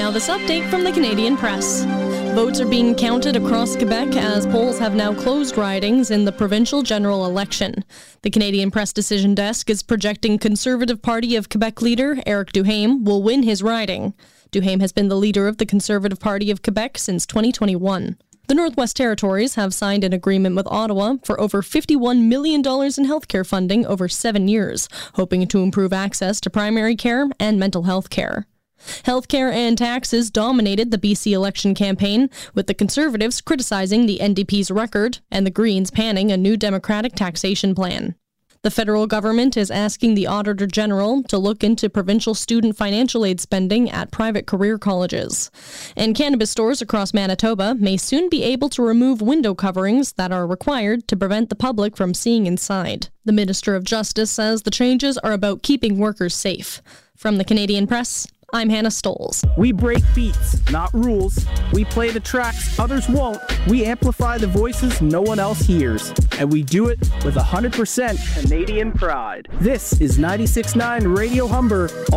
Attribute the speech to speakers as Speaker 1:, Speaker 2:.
Speaker 1: Now this update from the Canadian Press. Votes are being counted across Quebec as polls have now closed ridings in the provincial general election. The Canadian Press Decision Desk is projecting Conservative Party of Quebec leader Éric Duhaime will win his riding. Duhaime has been the leader of the Conservative Party of Quebec since 2021. The Northwest Territories have signed an agreement with Ottawa for over $51 million in healthcare funding over 7 years, hoping to improve access to primary care and mental health care. Healthcare and taxes dominated the BC election campaign, with the Conservatives criticizing the NDP's record and the Greens panning a new Democratic taxation plan. The federal government is asking the Auditor General to look into provincial student financial aid spending at private career colleges. And cannabis stores across Manitoba may soon be able to remove window coverings that are required to prevent the public from seeing inside. The Minister of Justice says the changes are about keeping workers safe. From the Canadian Press, I'm Hannah Stoles.
Speaker 2: We break beats, not rules. We play the tracks others won't. We amplify the voices no one else hears. And we do it with 100% Canadian pride. This is 96.9 Radio Humber.